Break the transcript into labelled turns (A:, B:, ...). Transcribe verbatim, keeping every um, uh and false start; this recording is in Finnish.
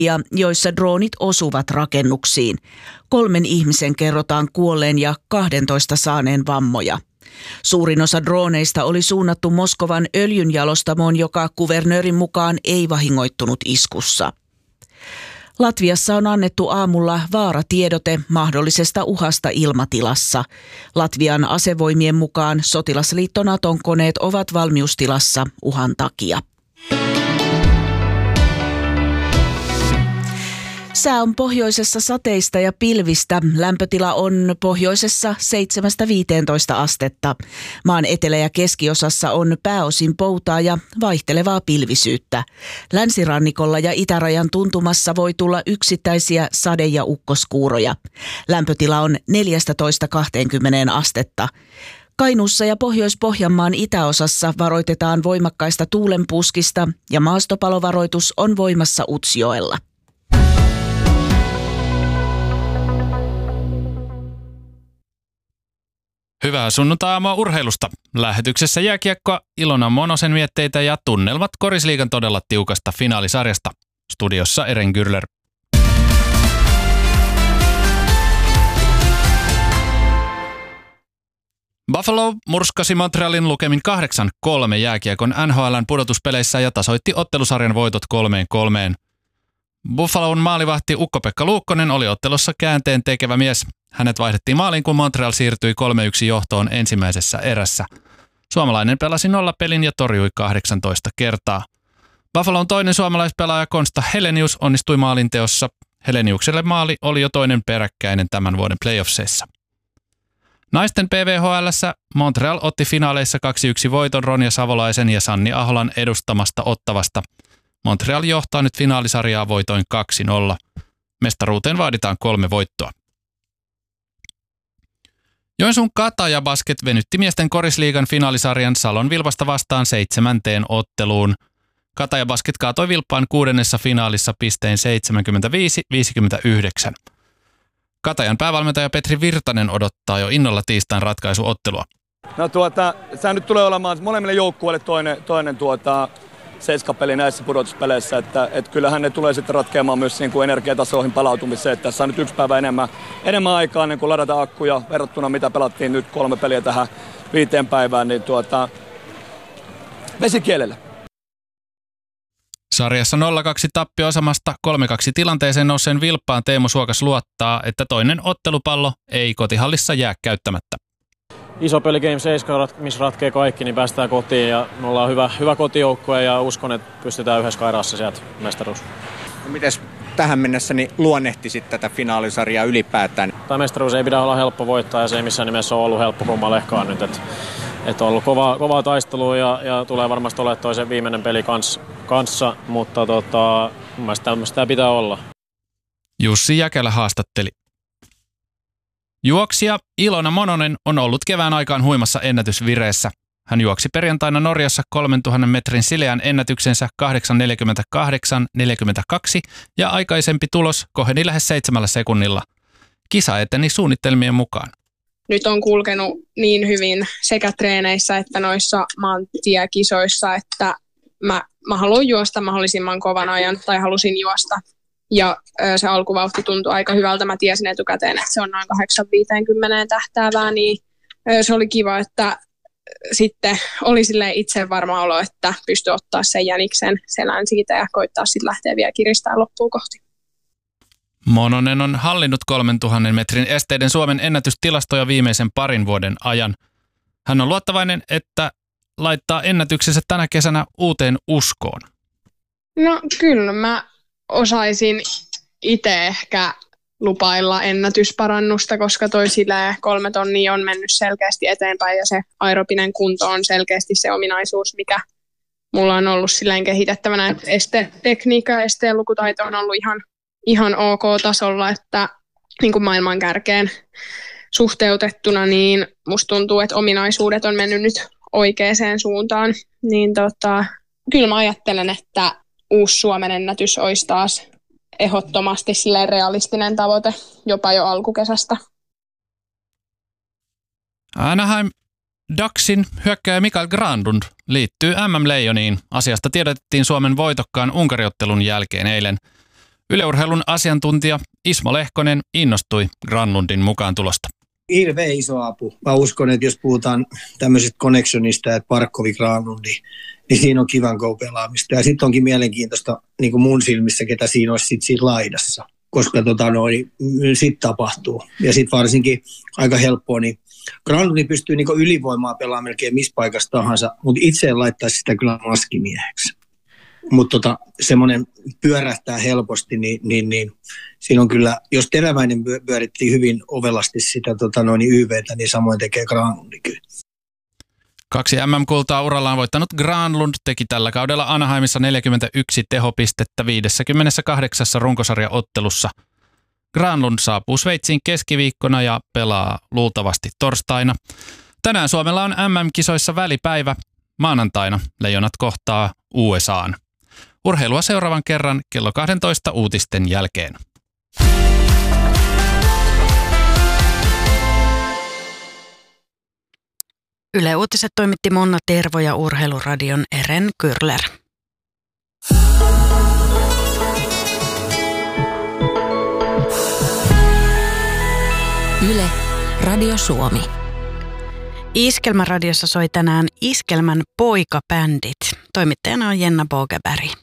A: ja joissa droonit osuvat rakennuksiin. Kolmen ihmisen kerrotaan kuolleen ja kahdentoista saaneen vammoja. Suurin osa drooneista oli suunnattu Moskovan öljynjalostamoon, joka kuvernöörin mukaan ei vahingoittunut iskussa. Latviassa on annettu aamulla vaaratiedote mahdollisesta uhasta ilmatilassa. Latvian asevoimien mukaan sotilasliitto Naton koneet ovat valmiustilassa uhan takia. Sää on pohjoisessa sateista ja pilvistä. Lämpötila on pohjoisessa seitsemästä viiteentoista astetta. Maan etelä- ja keskiosassa on pääosin poutaa ja vaihtelevaa pilvisyyttä. Länsirannikolla ja itärajan tuntumassa voi tulla yksittäisiä sade- ja ukkoskuuroja. Lämpötila on neljätoista kaksikymmentä astetta. Kainuussa ja Pohjois-Pohjanmaan itäosassa varoitetaan voimakkaista tuulenpuskista ja maastopalovaroitus on voimassa Utsjoella.
B: Hyvää sunnuntai-aamua urheilusta. Lähetyksessä jääkiekkoa, Ilona Monosen mietteitä ja tunnelmat Korisliigan todella tiukasta finaalisarjasta. Studiossa Eren Gürler. Buffalo murskasi Montrealin lukemin kahdeksan kolme jääkiekon N H L:n pudotuspeleissä ja tasoitti ottelusarjan voitot kolmeen kolmeen. Buffalon maalivahti Ukko-Pekka Luukkonen oli ottelussa käänteen tekevä mies. Hänet vaihdettiin maaliin, kun Montreal siirtyi kolme yksi johtoon ensimmäisessä erässä. Suomalainen pelasi nolla pelin ja torjui kahdeksantoista kertaa. Buffalon toinen suomalaispelaaja Konsta Helenius onnistui maalinteossa. Heleniukselle maali oli jo toinen peräkkäinen tämän vuoden playoffseissa. Naisten P V H L:ssä Montreal otti finaaleissa kaksi yksi voiton Ronja Savolaisen ja Sanni Aholan edustamasta Ottavasta. Montreal johtaa nyt finaalisarjaa voitoin kaksi nolla. Mestaruuteen vaaditaan kolme voittoa. Joensuun Kataja Basket venytti miesten Korisliigan finaalisarjan Salon Vilvasta vastaan seitsemänteen otteluun. Kataja Basket kaatoi Vilppaan kuudennessa finaalissa pisteen seitsemänkymmentäviisi viisikymmentäyhdeksän. Katajan päävalmentaja Petri Virtanen odottaa jo innolla tiistain ratkaisuottelua.
C: No tuota, tämä nyt tulee olemaan molemmille joukkueille toinen, toinen tuota, seiskapeli näissä pudotuspeleissä, että et kyllähän ne tulee sitten ratkeamaan myös niin kuin energiatasoihin palautumiseen. Että tässä on nyt yksi päivä enemmän, enemmän aikaa niin kuin ladata akkuja verrattuna mitä pelattiin nyt kolme peliä tähän viiteen päivään, niin tuota, vesikielellä.
B: Sarjassa nolla kaksi tappio-asemasta kolme kaksi tilanteeseen nousseen Vilppaan Teemu Suokas luottaa, että toinen ottelupallo ei kotihallissa jää käyttämättä.
D: Iso peli Game seitsemän, missä ratkee kaikki, niin päästään kotiin ja me ollaan hyvä, hyvä kotijoukkue ja uskon, että pystytään yhdessä kairassa sieltä mestaruus.
E: No mites tähän mennessä niin luonnehtisit tätä finaalisarjaa ylipäätään?
D: Tämä mestaruus ei pidä olla helppo voittaa ja se ei missään nimessä ole ollut helppo kummallekaan nyt. Että et on ollut kovaa, kovaa taistelua ja, ja tulee varmasti olemaan toisen viimeinen peli kans, kanssa, mutta tota, mun mielestä tämmöistä tämä pitää olla.
B: Jussi Jäkelä haastatteli. Juoksija Ilona Mononen on ollut kevään aikaan huimassa ennätysvireessä. Hän juoksi perjantaina Norjassa kolmentuhannen metrin sileän ennätyksensä kahdeksan neljäkymmentäkahdeksan neljäkymmentäkaksi ja aikaisempi tulos koheni lähes seitsemällä sekunnilla. Kisa eteni suunnitelmien mukaan.
F: Nyt on kulkenut niin hyvin sekä treeneissä että noissa maantiekisoissa, että mä, mä haluan juosta mahdollisimman kovan ajan tai halusin juosta. Ja se alkuvauhti tuntui aika hyvältä. Mä tiesin etukäteen, että se on noin kahdeksan viisikymmentä tähtäävää, niin se oli kiva, että sitten oli silleen itse varma olo, että pystyi ottaa sen jäniksen selän siitä ja koittaa sitten lähteä vielä kiristää loppuun kohti.
B: Mononen on hallinnut kolmentuhannen metrin esteiden Suomen ennätystilastoja viimeisen parin vuoden ajan. Hän on luottavainen, että laittaa ennätyksensä tänä kesänä uuteen uskoon.
F: No kyllä mä osaisin itse ehkä lupailla ennätysparannusta, koska toi silleen kolme tonnia on mennyt selkeästi eteenpäin ja se aerobinen kunto on selkeästi se ominaisuus, mikä mulla on ollut silleen kehitettävänä. Että estetekniikka ja esteen lukutaito on ollut ihan, ihan ok tasolla, että niin kuin maailman kärkeen suhteutettuna, niin musta tuntuu, että ominaisuudet on mennyt nyt oikeaan suuntaan. Niin tota, kyllä mä ajattelen, että uusi Suomen ennätys olisi taas ehdottomasti silleen realistinen tavoite jopa jo alkukesästä.
B: Anaheim Ducksin hyökkääjä Mikael Granlund liittyy M M-leijoniin. Asiasta tiedotettiin Suomen voitokkaan Unkariottelun jälkeen eilen. Yle Urheilun asiantuntija Ismo Lehkonen innostui Granlundin mukaan tulosta.
G: Hirveän iso apu. Mä uskon, että jos puhutaan tämmöisestä connectionista, että Parkkovi Granlundi, niin siinä on kivan pelaamista. Ja sitten onkin mielenkiintoista niin kuin mun silmissä, ketä siinä olisi sit siinä laidassa, koska tota noin, sit tapahtuu. Ja sitten varsinkin aika helppoa, niin Granlundi pystyy niin kuin ylivoimaa pelaamaan melkein missä paikassa tahansa, mutta itse en laittaisi sitä kyllä maskimieheksi. Mutta tota, semmoinen pyörähtää helposti, niin, niin, niin siinä on kyllä, jos Teräväinen pyöritti hyvin ovelasti sitä tota noin, Y V:tä, niin samoin tekee Granlundi kyllä.
B: Kaksi M M-kultaa urallaan voittanut Granlund teki tällä kaudella Anaheimissa neljäkymmentäyksi tehopistettä viisikymmentäkahdeksan runkosarjaottelussa. Granlund saapuu Sveitsiin keskiviikkona ja pelaa luultavasti torstaina. Tänään Suomella on M M-kisoissa välipäivä. Maanantaina Leijonat kohtaa U S A:n. Urheilua seuraavan kerran kello kaksitoista uutisten jälkeen.
H: Yle Uutiset toimitti Monna Tervo ja Urheiluradion Eren Kyrler.
I: Yle Radio Suomi.
H: Iskelmäradiossa soi tänään Iskelmän poikabändit. Toimittajana on Jenna Bogeberg.